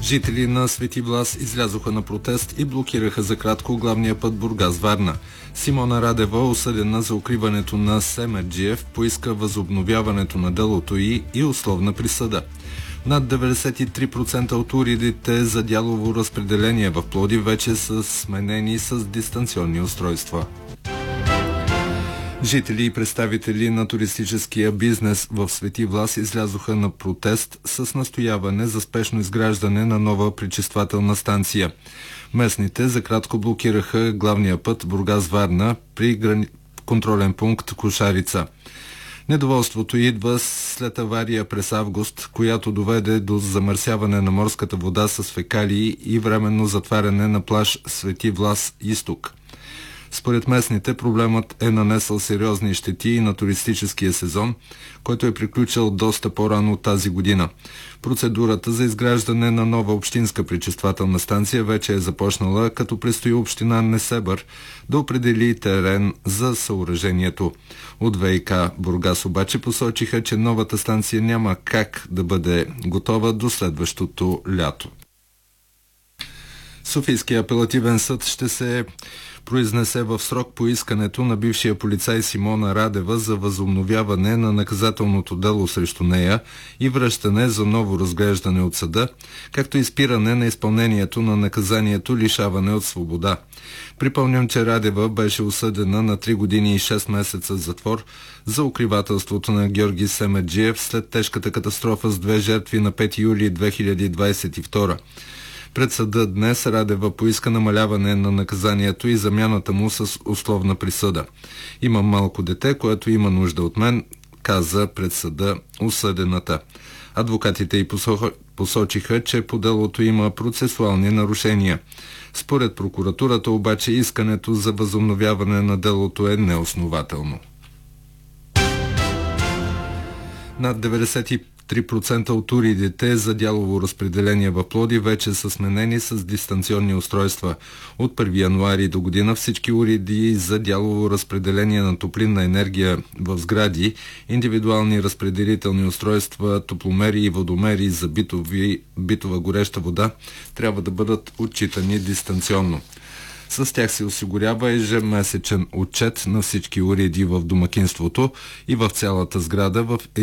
Жители на Свети Влас излязоха на протест и блокираха за кратко главния път Бургас-Варна. Симона Радева, осъдена за укриването на Семерджиев, поиска възобновяването на делото и условна присъда. Над 93% от уредите за дялово разпределение в Пловдив вече са сменени с дистанционни устройства. Жители и представители на туристическия бизнес в Свети Влас излязоха на протест с настояване за спешно изграждане на нова пречиствателна станция. Местните за кратко блокираха главния път Бургас-Варна при контролен пункт Кошарица. Недоволството идва след авария през август, която доведе до замърсяване на морската вода с фекалии и временно затваряне на плаж Свети Влас изток. Според местните, проблемът е нанесъл сериозни щети на туристическия сезон, който е приключил доста по-рано тази година. Процедурата за изграждане на нова общинска пречиствателна станция вече е започнала, като предстои община Несебър да определи терен за съоръжението. От ВиК Бургас обаче посочиха, че новата станция няма как да бъде готова до следващото лято. Софийския апелативен съд ще се произнесе в срок по искането на бившия полицай Симона Радева за възобновяване на наказателното дело срещу нея и връщане за ново разглеждане от съда, както и спиране на изпълнението на наказанието лишаване от свобода. Припомням, че Радева беше осъдена на 3 години и 6 месеца затвор за укривателството на Георги Семерджиев след тежката катастрофа с 2 жертви на 5 юли 2022. Пред съда днес Радева поиска намаляване на наказанието и замяната му с условна присъда. Имам малко дете, което има нужда от мен, каза пред съда осъдената. Адвокатите й посочиха, че по делото има процесуални нарушения. Според прокуратурата обаче искането за възобновяване на делото е неоснователно. Над 93% от уредите за дялово разпределение в Пловдив вече са сменени с дистанционни устройства. От 1 януари до година всички уреди за дялово разпределение на топлинна енергия в сгради, индивидуални разпределителни устройства, топломери и водомери за битова гореща вода трябва да бъдат отчитани дистанционно. С тях се осигурява ежемесечен отчет на всички уреди в домакинството и в цялата сграда в